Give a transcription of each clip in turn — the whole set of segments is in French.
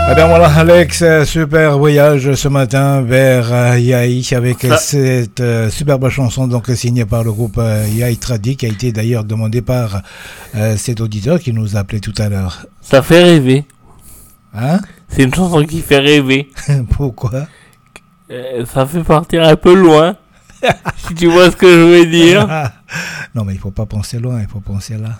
Eh bien voilà Alex, super voyage ce matin vers Yaï avec cette superbe chanson donc signée par le groupe Yaï Tradi qui a été d'ailleurs demandée par cet auditeur qui nous a appelé tout à l'heure. Ça fait rêver. Hein? C'est une chanson qui fait rêver. Pourquoi? Ça fait partir un peu loin. Si tu vois ce que je veux dire. Non mais il faut pas penser loin, il faut penser là.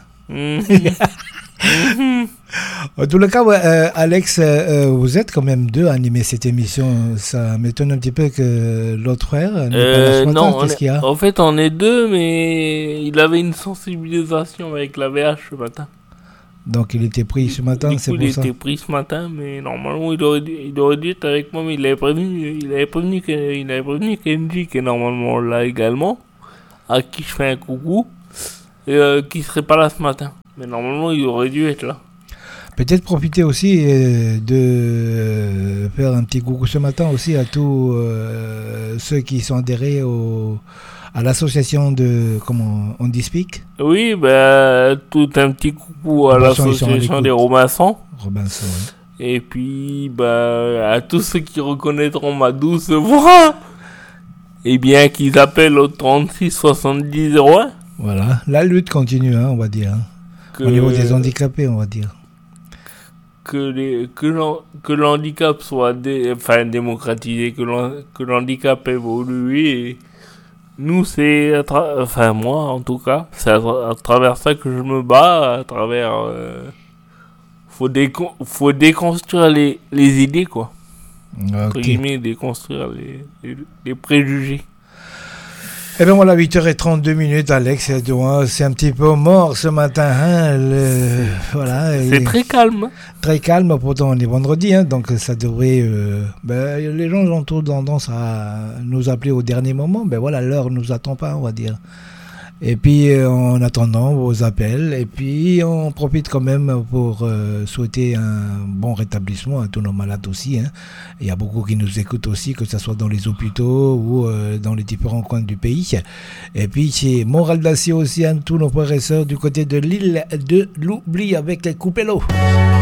En tout cas, ouais, Alex, vous êtes quand même deux à animer cette émission. Ça m'étonne un petit peu que l'autre frère n'est pas là ce matin. Non, qu'est-ce qu'il y a? en fait, on est deux, mais il avait une sensibilisation avec la VH ce matin. Donc il était pris ce matin, c'est pour ça. Il était pris ce matin, mais normalement il aurait dû être avec moi, mais il avait prévenu Kenji qui est normalement là également, à qui je fais un coucou, et qui serait pas là ce matin. Mais normalement il aurait dû être là. Peut-être profiter aussi de faire un petit coucou ce matin aussi à tous ceux qui sont adhérés à l'association de, comment on dit Speak. Oui, tout un petit coucou à l'association des Robinson. Robinson, oui. Et puis, à tous ceux qui reconnaîtront ma douce voix, eh bien, qu'ils appellent au 36 70 01. Voilà, la lutte continue, hein, on va dire. Au niveau des handicapés, on va dire. Que l'handicap soit démocratisé, que l'handicap évolue. Et nous, c'est moi en tout cas, c'est à travers ça que je me bats, à travers faut déconstruire les idées, quoi. Entre guillemets, déconstruire les préjugés. Eh bien voilà, 8h32, Alex, c'est un petit peu mort ce matin, hein, voilà. C'est très calme. Très calme, pourtant on est vendredi, hein, donc ça devrait... les gens ont toujours tendance à nous appeler au dernier moment, voilà, l'heure nous attend pas, on va dire. Et puis en attendant vos appels, et puis on profite quand même pour souhaiter un bon rétablissement à tous nos malades aussi, hein. Il y a beaucoup qui nous écoutent aussi, que ce soit dans les hôpitaux ou dans les différents coins du pays. Et puis c'est moral d'acier aussi à tous nos frères et sœurs du côté de l'île de l'oubli avec les Coupello.